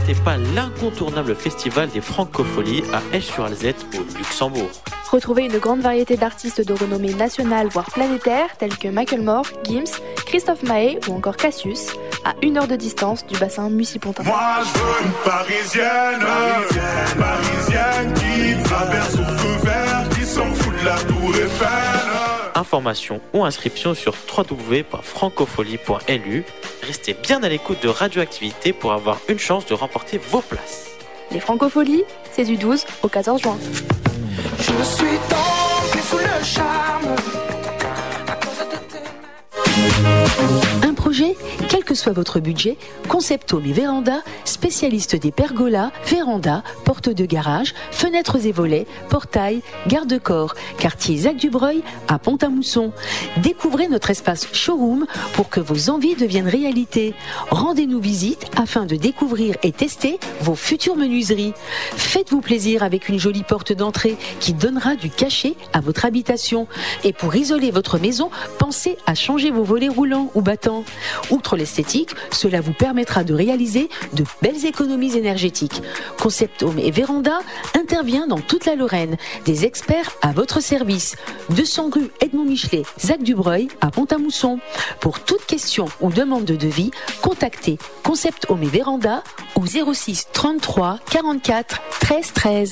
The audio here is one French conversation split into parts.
ratez pas l'incontournable festival des Francopholies à Esch-sur-Alzette au Luxembourg. Retrouvez une grande variété d'artistes de renommée nationale voire planétaire tels que Macklemore, Gims, Christophe Maé ou encore Cassius à 1 heure de distance du bassin Mussy-Pontin. Moi je veux une parisienne qui traverse au feu vert, qui s'en fout de la tour Eiffel. Informations ou inscriptions sur www.francofolie.lu. Restez bien à l'écoute de Radioactivité pour avoir une chance de remporter vos places. Les Francopholies, c'est du 12 au 14 juin. Je suis tombé sous le charme. Un projet, quel que soit votre budget, Concept Home et Véranda, spécialistes des pergolas, vérandas, portes de garage, fenêtres et volets, portails, garde-corps, quartier Zac-du-Breuil à Pont-à-Mousson. Découvrez notre espace showroom pour que vos envies deviennent réalité. Rendez-nous visite afin de découvrir et tester vos futures menuiseries. Faites-vous plaisir avec une jolie porte d'entrée qui donnera du cachet à votre habitation. Et pour isoler votre maison, pensez à changer vos volets roulants ou battants. Outre l'esthétique, cela vous permettra de réaliser de belles économies énergétiques. Concept Home et Véranda intervient dans toute la Lorraine. Des experts à votre service. 200 rue Edmond Michelet, Zac-du-Breuil à Pont-à-Mousson. Pour toute question ou demande de devis, contactez Concept Home et Véranda au 06 33 44 13 13.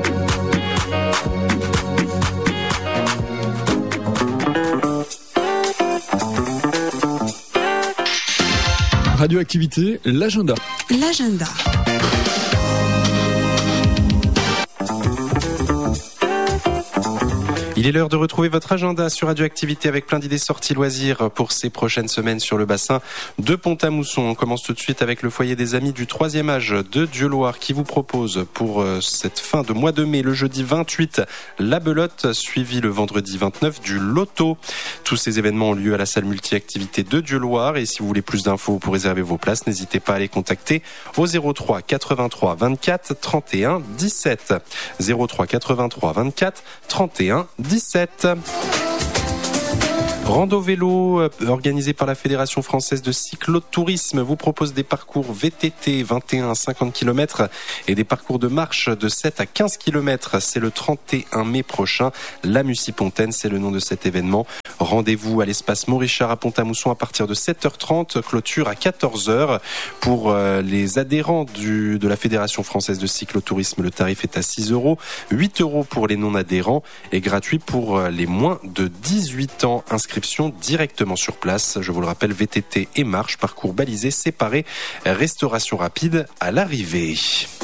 Radioactivité, l'agenda. L'agenda. Il est l'heure de retrouver votre agenda sur Radioactivité avec plein d'idées sorties loisirs pour ces prochaines semaines sur le bassin de Pont-à-Mousson. On commence tout de suite avec le foyer des Amis du 3e âge de Dieuloir qui vous propose pour cette fin de mois de mai, le jeudi 28, la belote, suivi le vendredi 29 du loto. Tous ces événements ont lieu à la salle multi-activité de Dieuloir et si vous voulez plus d'infos pour réserver vos places, n'hésitez pas à les contacter au 03 83 24 31 17. 03 83 24 31 17. Rando vélo organisé par la Fédération française de cyclotourisme vous propose des parcours VTT 21 à 50 km et des parcours de marche de 7 à 15 km. C'est le 31 mai prochain. La Mussy-Pontaine, c'est le nom de cet événement. Rendez-vous à l'espace Maurichard à Pont-à-Mousson à partir de 7h30, clôture à 14h. Pour les adhérents de la Fédération française de cyclotourisme, le tarif est à 6 €, 8 € pour les non-adhérents et gratuit pour les moins de 18 ans. Inscription directement sur place. Je vous le rappelle, VTT et marche, parcours balisé, séparé, restauration rapide à l'arrivée.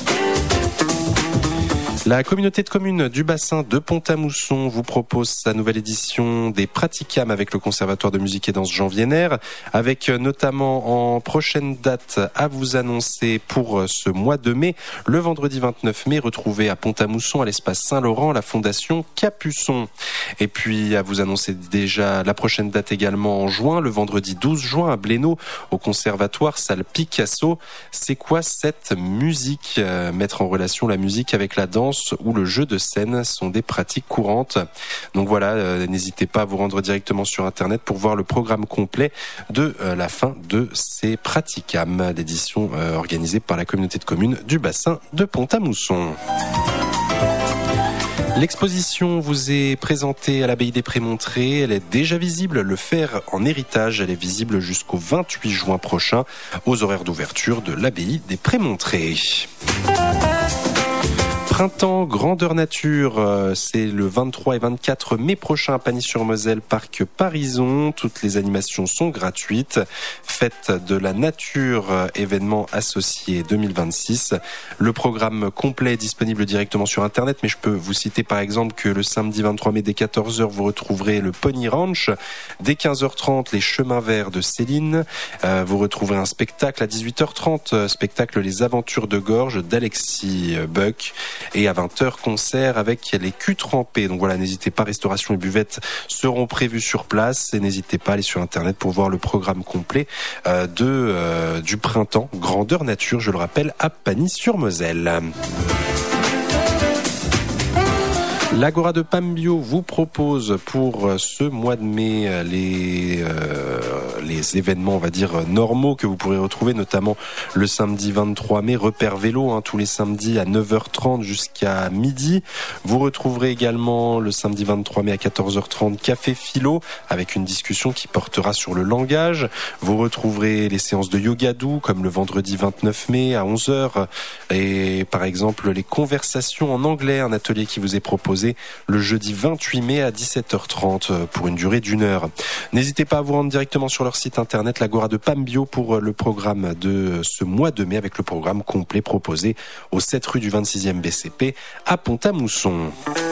La communauté de communes du bassin de Pont-à-Mousson vous propose sa nouvelle édition des Praticam avec le Conservatoire de musique et danse Jean Vienner, avec notamment en prochaine date à vous annoncer pour ce mois de mai, le vendredi 29 mai, retrouvé à Pont-à-Mousson à l'espace Saint-Laurent, la fondation Capuçon. Et puis à vous annoncer déjà la prochaine date également en juin, le vendredi 12 juin à Blénaud, au Conservatoire salle Picasso. C'est quoi cette musique ? Mettre en relation la musique avec la danse ou le jeu de scène sont des pratiques courantes. Donc voilà, n'hésitez pas à vous rendre directement sur internet pour voir le programme complet de la fin de ces Praticam, l'édition organisée par la communauté de communes du bassin de Pont-à-Mousson. L'exposition vous est présentée à l'abbaye des Prémontrés. Elle est déjà visible. Le fer en héritage, elle est visible jusqu'au 28 juin prochain aux horaires d'ouverture de l'abbaye des Prémontrés. Printemps, grandeur nature, c'est le 23 et 24 mai prochain à Pagny-sur-Moselle, parc Parison. Toutes les animations sont gratuites. Fête de la nature, événement associé 2026. Le programme complet est disponible directement sur internet, mais je peux vous citer par exemple que le samedi 23 mai dès 14h, vous retrouverez le Pony Ranch. Dès 15h30, les chemins verts de Céline. Vous retrouverez un spectacle à 18h30, spectacle Les Aventures de Gorge d'Alexis Buck. Et à 20h, concert avec les culs trempés. Donc voilà, n'hésitez pas, restauration et buvette seront prévues sur place. Et n'hésitez pas à aller sur internet pour voir le programme complet du printemps. Grandeur nature, je le rappelle, à Pagny-sur-Moselle. L'Agora de Pambio vous propose pour ce mois de mai les les événements, on va dire, normaux que vous pourrez retrouver, notamment le samedi 23 mai, repère vélo, tous les samedis à 9h30 jusqu'à midi. Vous retrouverez également le samedi 23 mai à 14h30 Café Philo avec une discussion qui portera sur le langage. Vous retrouverez les séances de yoga doux comme le vendredi 29 mai à 11h et par exemple les conversations en anglais, un atelier qui vous est proposé le jeudi 28 mai à 17h30 pour une durée d'1 heure. N'hésitez pas à vous rendre directement sur leur site internet l'Agora de Pambio pour le programme de ce mois de mai avec le programme complet proposé au 7 rue du 26e BCP à Pont-à-Mousson.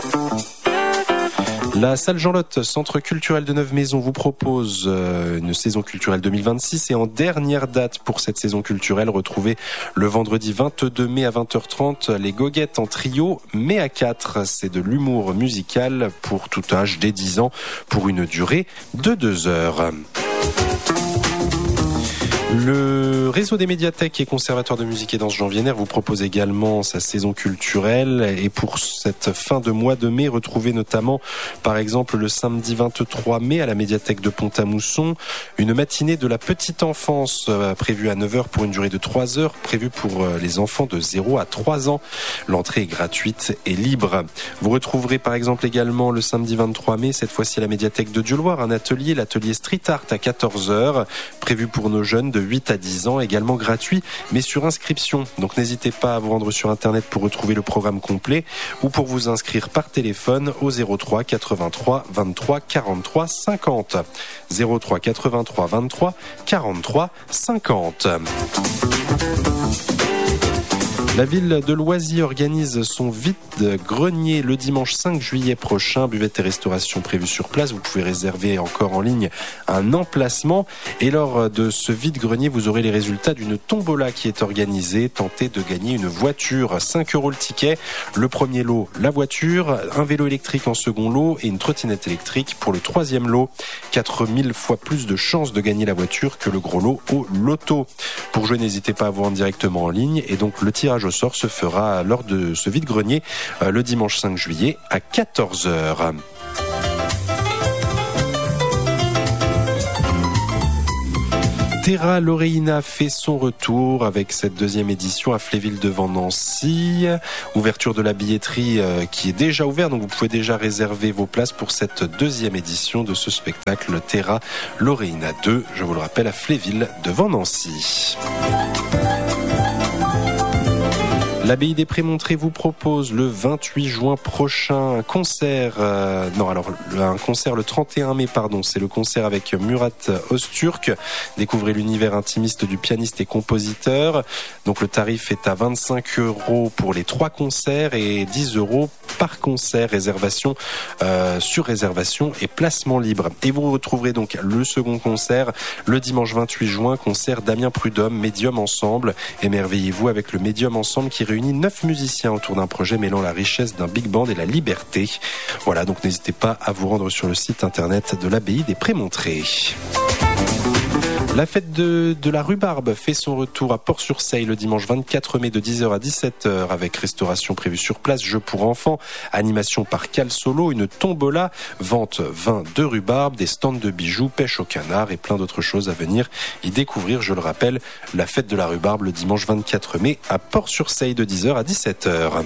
La salle Jean-Lotte, centre culturel de Neuve-Maisons, vous propose une saison culturelle 2026 et en dernière date pour cette saison culturelle, retrouvez le vendredi 22 mai à 20h30 les Goguettes en trio, mais à 4. C'est de l'humour musical pour tout âge dès 10 ans pour une durée de 2 heures. Le réseau des médiathèques et conservatoires de musique et danse Jean Vienner vous propose également sa saison culturelle et pour cette fin de mois de mai, retrouvez notamment par exemple le samedi 23 mai à la médiathèque de Pont-à-Mousson une matinée de la petite enfance prévue à 9h pour une durée de 3 heures, prévue pour les enfants de 0 à 3 ans. L'entrée est gratuite et libre. Vous retrouverez par exemple également le samedi 23 mai, cette fois-ci à la médiathèque de Dieu-Loire, l'atelier Street Art à 14h, prévu pour nos jeunes de 8 à 10 ans, également gratuit, mais sur inscription. Donc n'hésitez pas à vous rendre sur Internet pour retrouver le programme complet ou pour vous inscrire par téléphone au 03 83 23 43 50. 03 83 23 43 50. La ville de Loisy organise son vide-grenier le dimanche 5 juillet prochain. Buvette et restauration prévues sur place. Vous pouvez réserver encore en ligne un emplacement. Et lors de ce vide-grenier, vous aurez les résultats d'une tombola qui est organisée. Tentez de gagner une voiture. 5 € le ticket. Le premier lot, la voiture. Un vélo électrique en second lot et une trottinette électrique pour le troisième lot. 4000 fois plus de chances de gagner la voiture que le gros lot au loto. Pour jouer, n'hésitez pas à vous rendre directement en ligne. Et donc, le tirage au sort se fera lors de ce vide-grenier le dimanche 5 juillet à 14h. Terra Laureina fait son retour avec cette deuxième édition à Fléville devant Nancy. Ouverture de la billetterie qui est déjà ouverte, donc vous pouvez déjà réserver vos places pour cette deuxième édition de ce spectacle Terra Laureina 2, je vous le rappelle, à Fléville devant Nancy. L'Abbaye des Prémontrés vous propose le 28 juin prochain un concert, un concert le 31 mai, c'est le concert avec Murat Öztürk. Découvrez l'univers intimiste du pianiste et compositeur. Donc le tarif est à 25 € pour les 3 concerts et 10 € par concert, réservation sur réservation et placement libre. Et vous retrouverez donc le second concert le dimanche 28 juin, concert Damien Prudhomme, Médium Ensemble. Émerveillez-vous avec le Médium Ensemble qui réunit 9 musiciens autour d'un projet mêlant la richesse d'un big band et la liberté. Voilà, donc n'hésitez pas à vous rendre sur le site internet de l'Abbaye des Prémontrés. La fête de la rhubarbe fait son retour à Port-sur-Seille le dimanche 24 mai de 10h à 17h avec restauration prévue sur place, jeux pour enfants, animation par Cal Solo, une tombola, vente vin de rhubarbe, des stands de bijoux, pêche au canard et plein d'autres choses à venir y découvrir. Je le rappelle, la fête de la rhubarbe le dimanche 24 mai à Port-sur-Seille de 10h à 17h.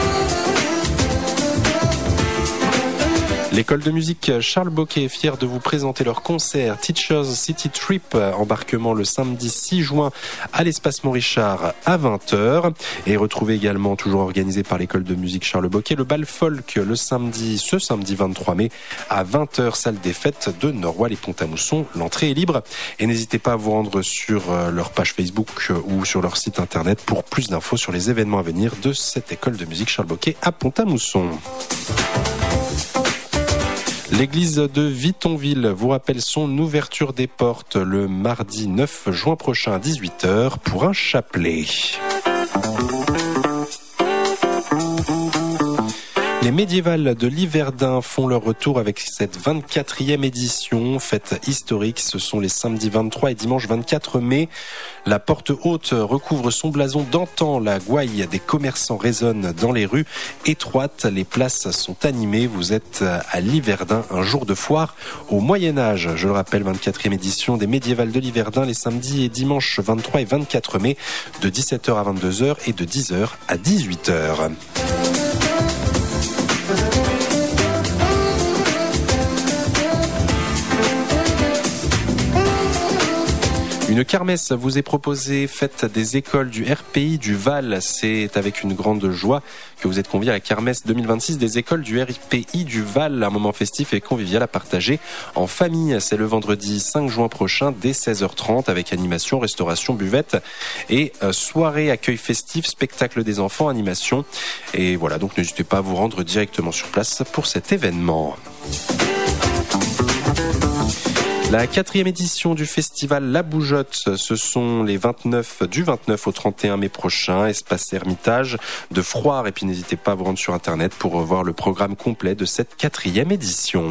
L'école de musique Charles Bocquet est fière de vous présenter leur concert Teachers City Trip, embarquement le samedi 6 juin à l'espace Montrichard à 20h. Et retrouvez également, toujours organisé par l'école de musique Charles Bocquet, le bal folk ce samedi 23 mai à 20h, salle des fêtes de Noroît les Pont-à-Mousson. L'entrée est libre et n'hésitez pas à vous rendre sur leur page Facebook ou sur leur site internet pour plus d'infos sur les événements à venir de cette école de musique Charles Bocquet à Pont-à-Mousson. L'église de Vittonville vous rappelle son ouverture des portes le mardi 9 juin prochain à 18h pour un chapelet. Les médiévales de l'Yverdun font leur retour avec cette 24e édition, fête historique. Ce sont les samedis 23 et dimanche 24 mai. La porte haute recouvre son blason d'antan. La gouaille des commerçants résonne dans les rues étroites. Les places sont animées. Vous êtes à l'Yverdun, un jour de foire au Moyen-Âge. Je le rappelle, 24e édition des médiévales de l'Yverdun les samedis et dimanches 23 et 24 mai de 17h à 22h et de 10h à 18h. Une kermesse vous est proposée, fête des écoles du RPI du Val. C'est avec une grande joie que vous êtes conviés à la kermesse 2026 des écoles du RPI du Val. Un moment festif et convivial à partager en famille. C'est le vendredi 5 juin prochain dès 16h30 avec animation, restauration, buvette et soirée, accueil festif, spectacle des enfants, animation. Et voilà, donc n'hésitez pas à vous rendre directement sur place pour cet événement. La 4e édition du festival La Bougeotte, ce sont du 29 au 31 mai prochain, espace Hermitage de Froire. Et puis n'hésitez pas à vous rendre sur internet pour revoir le programme complet de cette 4e édition.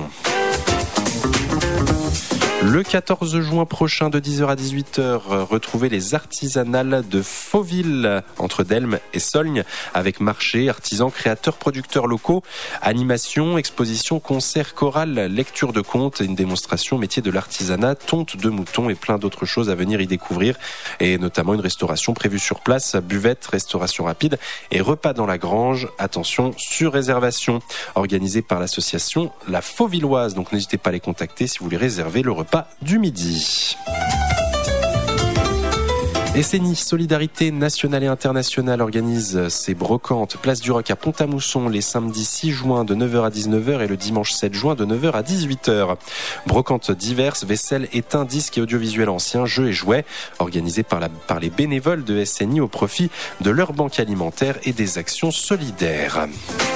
Le 14 juin prochain de 10h à 18h, retrouvez les artisanales de Fauville entre Delme et Solgne avec marché, artisans, créateurs, producteurs locaux, animation, exposition, concert, chorale, lecture de contes, une démonstration métier de l'artisanat, tonte de mouton et plein d'autres choses à venir y découvrir et notamment une restauration prévue sur place, buvette, restauration rapide et repas dans la grange, attention sur réservation, organisé par l'association La Fauvilloise. Donc n'hésitez pas à les contacter si vous voulez réserver le repas du midi. SNI, Solidarité nationale et internationale, organise ses brocantes Place du Roc à Pont-à-Mousson les samedis 6 juin de 9h à 19h et le dimanche 7 juin de 9h à 18h. Brocantes diverses, vaisselle, étain, disques et audiovisuels anciens, jeux et jouets, organisées par les bénévoles de SNI au profit de leur banque alimentaire et des actions solidaires.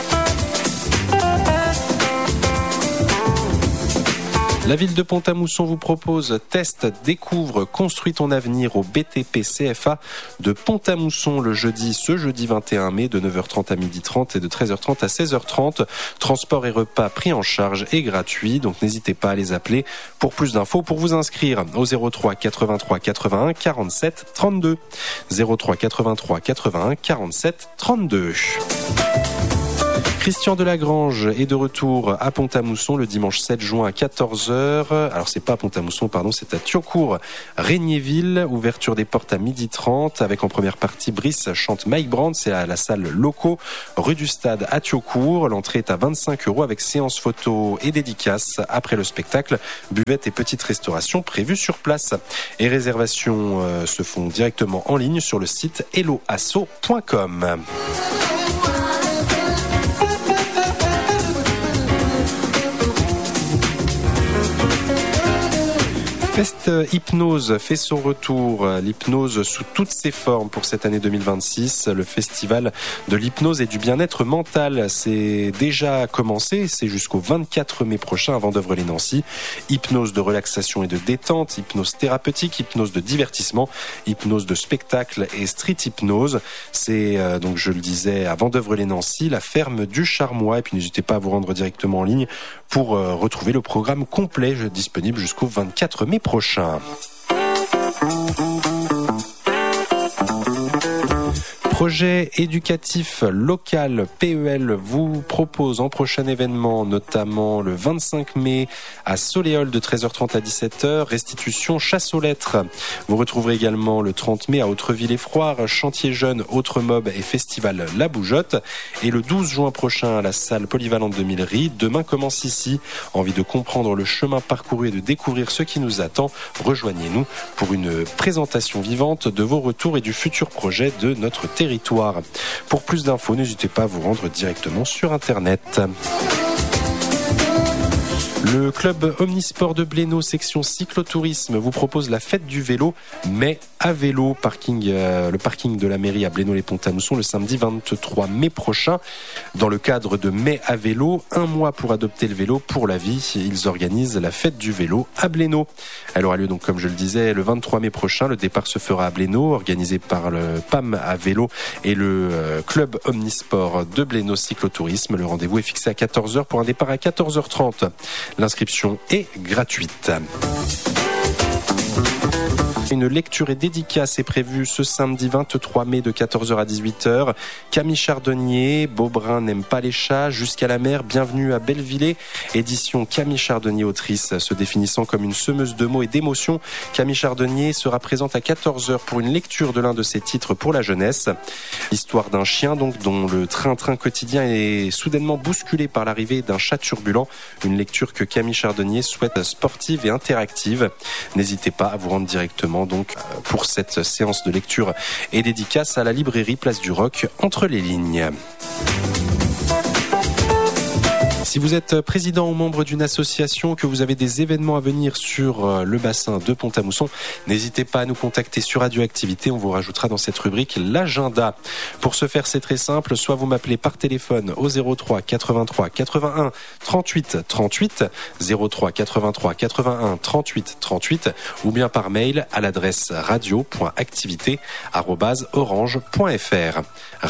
La ville de Pont-à-Mousson vous propose Teste, découvre, construis ton avenir au BTP CFA de Pont-à-Mousson ce jeudi 21 mai de 9h30 à 12h30 et de 13h30 à 16h30. Transport et repas pris en charge et gratuit, donc n'hésitez pas à les appeler pour plus d'infos, pour vous inscrire au 03 83 81 47 32. 03 83 81 47 32. Christian Delagrange est de retour à Pont-à-Mousson le dimanche 7 juin à 14h. Alors c'est pas à Pont-à-Mousson, pardon, c'est à Thiocourt, Régnéville. Ouverture des portes à 12h30 avec en première partie Brice chante Mike Brandt. C'est à la salle Locaux, rue du Stade à Thiocourt. L'entrée est à 25 € avec séance photo et dédicace. Après le spectacle, buvette et petite restauration prévues sur place. Et réservations se font directement en ligne sur le site helloasso.com. Fest Hypnose fait son retour, l'hypnose sous toutes ses formes pour cette année 2026. Le festival de l'hypnose et du bien-être mental, c'est déjà commencé, c'est jusqu'au 24 mai prochain à Vendeuvre-les-Nancy. Hypnose de relaxation et de détente, hypnose thérapeutique, hypnose de divertissement, hypnose de spectacle et street hypnose. C'est donc, je le disais, à Vendeuvre-les-Nancy, la ferme du Charmois. Et puis n'hésitez pas à vous rendre directement en ligne pour retrouver le programme complet disponible jusqu'au 24 mai prochain. Projet éducatif local PEL vous propose en prochain événement, notamment le 25 mai à Soléol de 13h30 à 17h, restitution chasse aux lettres. Vous retrouverez également le 30 mai à Autreville-et-Froire, chantier jeune, autre mob et festival La Bougeotte. Et le 12 juin prochain à la salle polyvalente de Millery, Demain commence ici. Envie de comprendre le chemin parcouru et de découvrir ce qui nous attend? Rejoignez-nous pour une présentation vivante de vos retours et du futur projet de notre territoire. Pour plus d'infos, n'hésitez pas à vous rendre directement sur Internet. Le club Omnisport de Blénaud, section cyclotourisme, vous propose la fête du vélo, mais à vélo, le parking de la mairie à Blénaud-les-Pont-à-Mousson le samedi 23 mai prochain. Dans le cadre de Mai à vélo, un mois pour adopter le vélo pour la vie, ils organisent la fête du vélo à Blénaud. Elle aura lieu donc, comme je le disais, le 23 mai prochain. Le départ se fera à Blénaud, organisé par le PAM à vélo et le club Omnisport de Blénaud cyclotourisme. Le rendez-vous est fixé à 14h pour un départ à 14h30. L'inscription est gratuite. Une lecture et dédicace est prévue ce samedi 23 mai de 14h à 18h. Camille Chardonnier, Beaubrun n'aime pas les chats, jusqu'à la mer, bienvenue à Bellevillers. Édition Camille Chardonnier, autrice se définissant comme une semeuse de mots et d'émotions. Camille Chardonnier sera présente à 14h pour une lecture de l'un de ses titres pour la jeunesse. L'histoire d'un chien donc dont le train-train quotidien est soudainement bousculé par l'arrivée d'un chat turbulent. Une lecture que Camille Chardonnier souhaite sportive et interactive. N'hésitez pas à vous rendre directement donc pour cette séance de lecture et dédicace à la librairie Place du Roc entre les lignes. Si vous êtes président ou membre d'une association, que vous avez des événements à venir sur le bassin de Pont-à-Mousson, n'hésitez pas à nous contacter sur Radioactivité. On vous rajoutera dans cette rubrique l'agenda. Pour ce faire, c'est très simple. Soit vous m'appelez par téléphone au 03 83 81 38 38, 03 83 81 38 38, ou bien par mail à l'adresse radio.activité@orange.fr.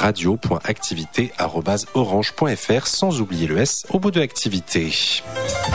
radio.activité@orange.fr, sans oublier le S au bout de activité.